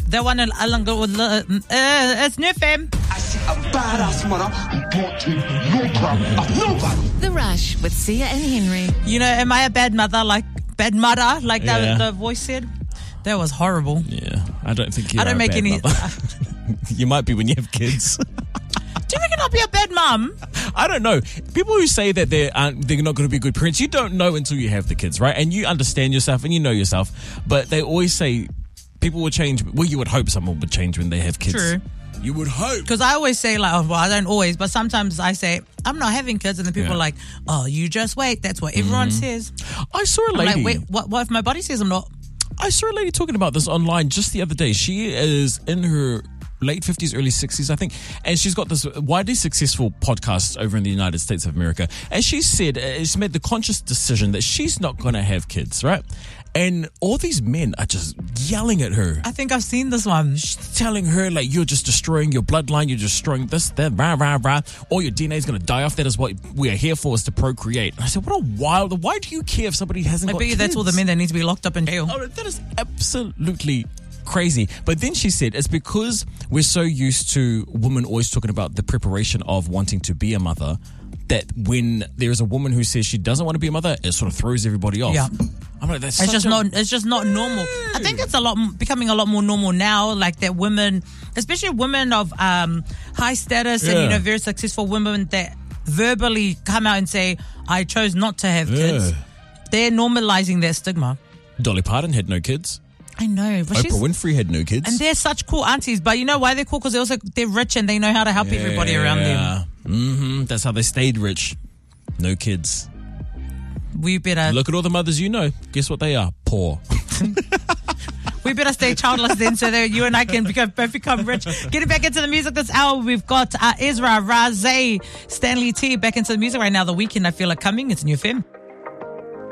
That one in Alanga, it's New FM. I see a badass mother who don't take no crap of nobody. The Rush with Sia and Henry. You know, am I a bad mother? Like the voice said? That was horrible. Yeah, I don't think you I don't make bad any. mother. You might be when you have kids. Do you reckon I'll be a bad mum? I don't know. People who say that they're not going to be good parents, you don't know until you have the kids, right? And you understand yourself and you know yourself. But they always say people will change. Well, you would hope someone would change when they have kids. True. You would hope. Because I always say, like, well, I don't always, but sometimes I say, I'm not having kids. And then people are like, oh, you just wait. That's what everyone says. I saw a lady. I'm like, wait, what if my body says I'm not? I saw a lady talking about this online just the other day. She is in her late 50s, early 60s, I think. And she's got this widely successful podcast over in the United States of America. And she said, she's made the conscious decision that she's not going to have kids, right? And all these men are just yelling at her. I think I've seen this one. She's telling her, like, you're just destroying your bloodline, you're destroying this, that, rah, rah, rah. All your DNA is going to die off. That is what we are here for, is to procreate. And I said, what a wild, why do you care if somebody hasn't got kids? Maybe that's all the men that need to be locked up in jail. Oh, that is absolutely crazy. But then she said it's because we're so used to women always talking about the preparation of wanting to be a mother, that when there is a woman who says she doesn't want to be a mother, it sort of throws everybody off. Yeah. I'm like, that's it's just not normal. I think it's becoming a lot more normal now, like that women, especially women of high status and very successful women that verbally come out and say, I chose not to have kids. They're normalizing that stigma. Dolly Parton had no kids. I know. But Oprah Winfrey had no kids. And they're such cool aunties. But you know why they're cool? Because they're rich and they know how to help everybody around them. Mm-hmm. That's how they stayed rich. No kids. We better look at all the mothers you know. Guess what they are? Poor. We better stay childless then, so that you and I can both become rich. Getting back into the music this hour, we've got Ezra, Razay, Stanley T back into the music right now. The weekend, I feel like coming. It's New FM.